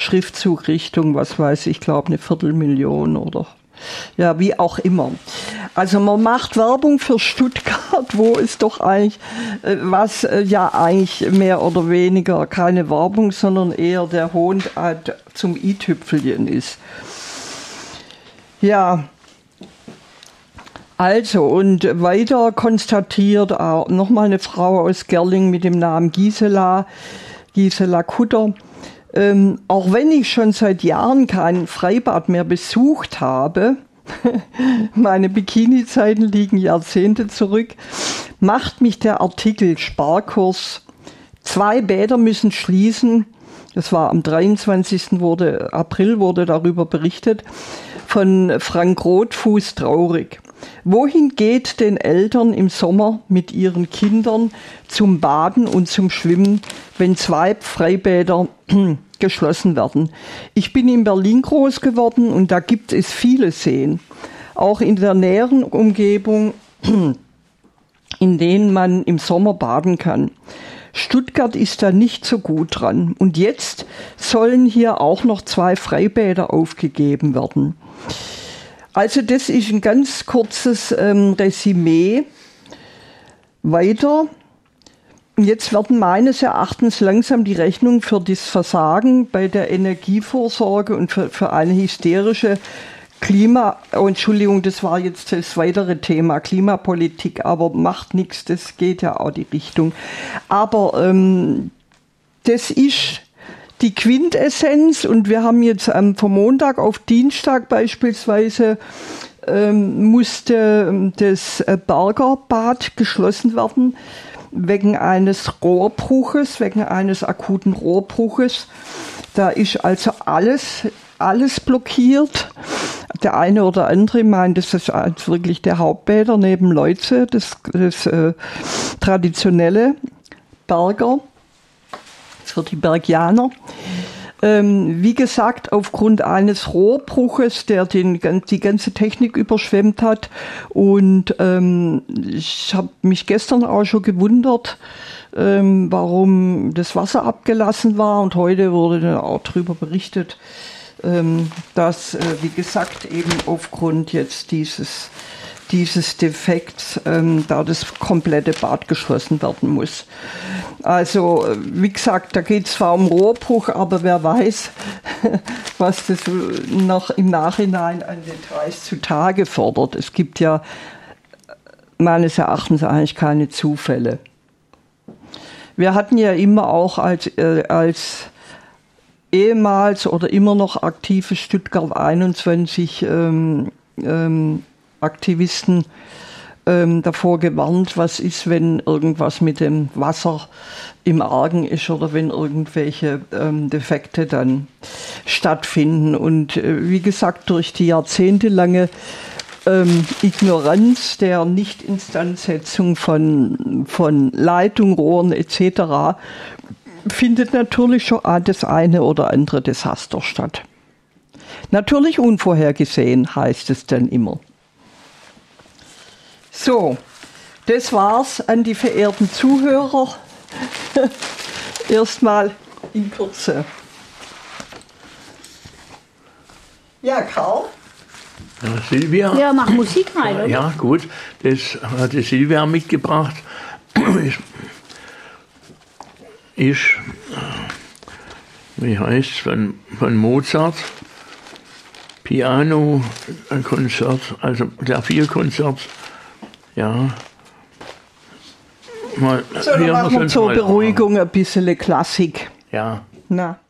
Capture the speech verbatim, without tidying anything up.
Schriftzugrichtung, was weiß ich, glaube eine Viertelmillion oder ja, wie auch immer. Also man macht Werbung für Stuttgart, wo es doch eigentlich, äh, was äh, ja eigentlich mehr oder weniger keine Werbung, sondern eher der Hohn äh, zum i-Tüpfelchen ist. Ja, also und weiter konstatiert auch nochmal eine Frau aus Gerling mit dem Namen Gisela, Gisela Kutter. Ähm, auch wenn ich schon seit Jahren kein Freibad mehr besucht habe, meine Bikini-Zeiten liegen Jahrzehnte zurück, macht mich der Artikel Sparkurs. Zwei Bäder müssen schließen. Das war am dreiundzwanzigsten Wurde, April wurde darüber berichtet, von Frank Rotfuß traurig. Wohin geht den Eltern im Sommer mit ihren Kindern zum Baden und zum Schwimmen, wenn zwei Freibäder geschlossen werden? Ich bin in Berlin groß geworden und da gibt es viele Seen, auch in der näheren Umgebung, in denen man im Sommer baden kann. Stuttgart ist da nicht so gut dran. Und jetzt sollen hier auch noch zwei Freibäder aufgegeben werden. Also das ist ein ganz kurzes ähm, Resümee. Weiter. Jetzt werden meines Erachtens langsam die Rechnung für das Versagen bei der Energievorsorge und für, für eine hysterische Klima, oh, Entschuldigung, das war jetzt das weitere Thema, Klimapolitik, aber macht nichts, das geht ja auch die Richtung. Aber ähm, das ist die Quintessenz und wir haben jetzt ähm, vom Montag auf Dienstag beispielsweise ähm, musste das äh, Bergerbad geschlossen werden wegen eines Rohrbruches, wegen eines akuten Rohrbruches. Da ist also alles, alles blockiert. Der eine oder andere meint, das ist wirklich der Hauptbäder neben Leuze, das, das äh, traditionelle Berger. Für die Bergianer. Ähm, wie gesagt, aufgrund eines Rohrbruches, der den, die ganze Technik überschwemmt hat. Und ähm, ich habe mich gestern auch schon gewundert, ähm, warum das Wasser abgelassen war. Und heute wurde dann auch darüber berichtet, ähm, dass, äh, wie gesagt, eben aufgrund jetzt dieses dieses Defekts, ähm, da das komplette Bad geschlossen werden muss. Also, wie gesagt, da geht es zwar um Rohrbruch, aber wer weiß, was das noch im Nachhinein an Details zutage fordert. Es gibt ja meines Erachtens eigentlich keine Zufälle. Wir hatten ja immer auch als, äh, als ehemals oder immer noch aktive Stuttgart einundzwanzig ähm, ähm, Aktivisten ähm, davor gewarnt, was ist, wenn irgendwas mit dem Wasser im Argen ist oder wenn irgendwelche ähm, Defekte dann stattfinden. Und äh, wie gesagt, durch die jahrzehntelange ähm, Ignoranz der Nichtinstandsetzung von, von Leitung, Rohren et cetera findet natürlich schon das eine oder andere Desaster statt. Natürlich unvorhergesehen, heißt es dann immer. So, das war's an die verehrten Zuhörer. Erstmal in Kürze. Ja, Karl? Ja, Silvia. Ja, mach Musik rein, oder? Ja, gut. Das hat die Silvia mitgebracht. Ist, ist wie heißt es, von, von Mozart. Piano-Konzert, also Klavierkonzert. Ja. Mal, so, dann machen wir zur Beruhigung ein bisschen Klassik. Ja. Na.